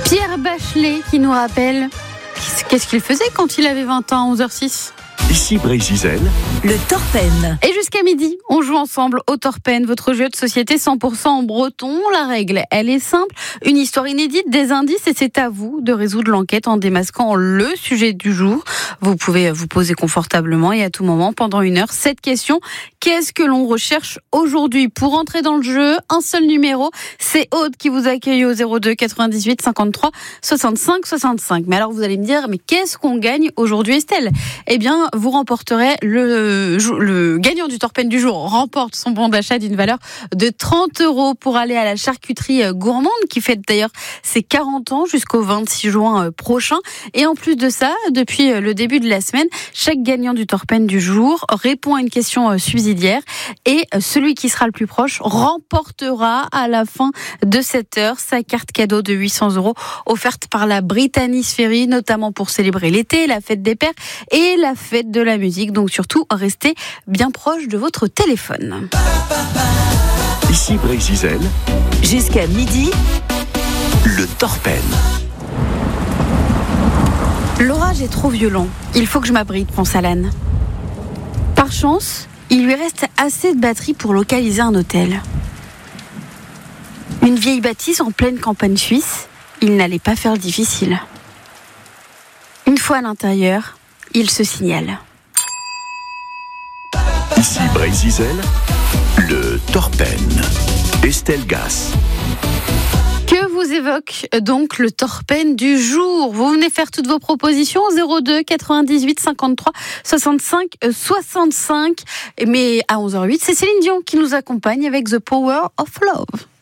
Pierre Bachelet qui nous rappelle qu'est-ce qu'il faisait quand il avait 20 ans à 11h06. Ici Brésil. Le Torpen. Et jusqu'à midi, on joue ensemble au Torpen, votre jeu de société 100% en breton. La règle, elle est simple. Une histoire inédite, des indices et c'est à vous de résoudre l'enquête en démasquant le sujet du jour. Vous pouvez vous poser confortablement et à tout moment pendant 1 heure. Cette question, qu'est-ce que l'on recherche aujourd'hui? Pour entrer dans le jeu, un seul numéro, c'est Aude qui vous accueille au 02 98 53 65 65. Mais alors vous allez me dire, mais qu'est-ce qu'on gagne aujourd'hui, Estelle? Eh bien, vous remporterez le gagnant du Torpen du jour remporte son bon d'achat d'une valeur de 30 € pour aller à la charcuterie gourmande qui fête d'ailleurs ses 40 ans jusqu'au 26 juin prochain. Et en plus de ça, depuis le début de la semaine, chaque gagnant du Torpen du jour répond à une question subsidiaire et celui qui sera le plus proche remportera à la fin de cette heure sa carte cadeau de 800 € offerte par la Brittany Ferry, notamment pour célébrer l'été, la fête des pères et la fête de la musique. Donc surtout, restez bien proche de votre téléphone. Ici Brésil. Jusqu'à midi, Le Torpen. L'orage est trop violent. Il faut que je m'abrite, pense Alan. Par chance, il lui reste assez de batterie pour localiser un hôtel. Une vieille bâtisse en pleine campagne suisse, il n'allait pas faire le difficile. Une fois à l'intérieur, il se signale. Ici Brésil. Le Torpen. Estelle Gass. Que vous évoque donc le Torpen du jour? Vous venez faire toutes vos propositions au 02 98 53 65 65. Mais à 11h08, c'est Céline Dion qui nous accompagne avec The Power of Love.